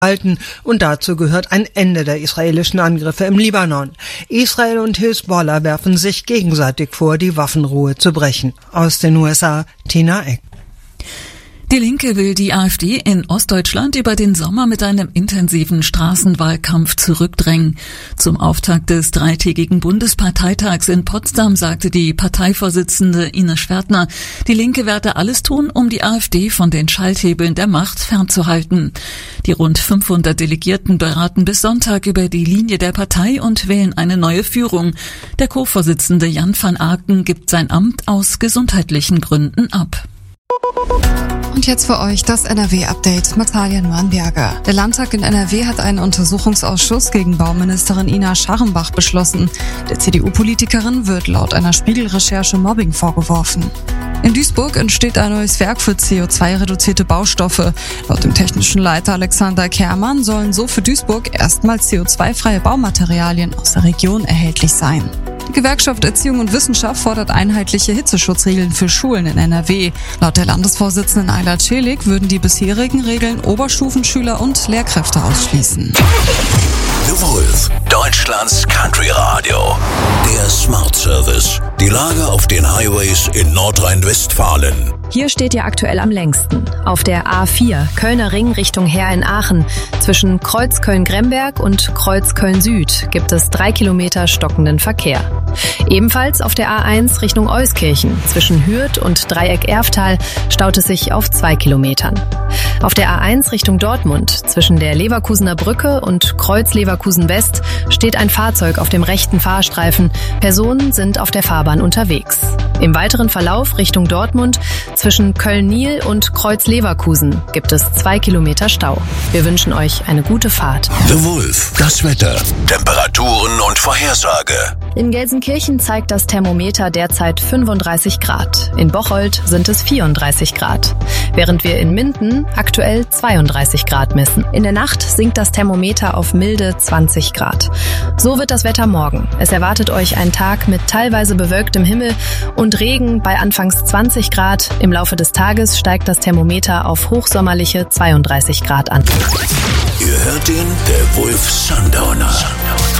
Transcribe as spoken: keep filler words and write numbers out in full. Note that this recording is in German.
halten, und dazu gehört ein Ende der israelischen Angriffe im Libanon. Israel und Hisbollah werfen sich gegenseitig vor, die Waffenruhe zu brechen. Aus den U S A, Tina Eck. Die Linke will die AfD in Ostdeutschland über den Sommer mit einem intensiven Straßenwahlkampf zurückdrängen. Zum Auftakt des dreitägigen Bundesparteitags in Potsdam sagte die Parteivorsitzende Ines Schwertner, die Linke werde alles tun, um die AfD von den Schalthebeln der Macht fernzuhalten. Die rund fünfhundert Delegierten beraten bis Sonntag über die Linie der Partei und wählen eine neue Führung. Der Co-Vorsitzende Jan van Aken gibt sein Amt aus gesundheitlichen Gründen ab. Und jetzt für euch das N R W-Update mit Talia Nuanberger. Der Landtag in N R W hat einen Untersuchungsausschuss gegen Bauministerin Ina Scharrenbach beschlossen. Der C D U-Politikerin wird laut einer Spiegel-Recherche Mobbing vorgeworfen. In Duisburg entsteht ein neues Werk für C O zwei reduzierte Baustoffe. Laut dem technischen Leiter Alexander Kermann sollen so für Duisburg erstmals C O zwei freie Baumaterialien aus der Region erhältlich sein. Die Gewerkschaft Erziehung und Wissenschaft fordert einheitliche Hitzeschutzregeln für Schulen in N R W. Laut der Landesvorsitzenden Ayla Celik würden die bisherigen Regeln Oberstufenschüler und Lehrkräfte ausschließen. The Wolf, Deutschlands Country Radio. Der Smart Service. Die Lage auf den Highways in Nordrhein-Westfalen. Hier steht ihr aktuell am längsten. Auf der A vier, Kölner Ring Richtung Heer in Aachen. Zwischen Kreuz Köln-Gremberg und Kreuz Köln-Süd gibt es drei Kilometer stockenden Verkehr. Ebenfalls auf der A eins Richtung Euskirchen. Zwischen Hürth und Dreieck Erftal staut es sich auf zwei Kilometern. Auf der A eins Richtung Dortmund. Zwischen der Leverkusener Brücke und Kreuz Leverkusen West steht ein Fahrzeug auf dem rechten Fahrstreifen. Personen sind auf der Fahrbahn unterwegs. Im weiteren Verlauf Richtung Dortmund zwischen Köln-Niel und Kreuz Leverkusen gibt es zwei Kilometer Stau. Wir wünschen euch eine gute Fahrt. The Wolf, das Wetter, Temperaturen und Vorhersage. In Gelsenkirchen zeigt das Thermometer derzeit fünfunddreißig Grad. In Bocholt sind es vierunddreißig Grad. Während wir in Minden aktuell zweiunddreißig Grad messen. In der Nacht sinkt das Thermometer auf milde zwanzig Grad. So wird das Wetter morgen. Es erwartet euch ein Tag mit teilweise bewölktem Himmel und Regen bei anfangs zwanzig Grad. Im Laufe des Tages steigt das Thermometer auf hochsommerliche zweiunddreißig Grad an. Ihr hört den, der Wolf Sundowner.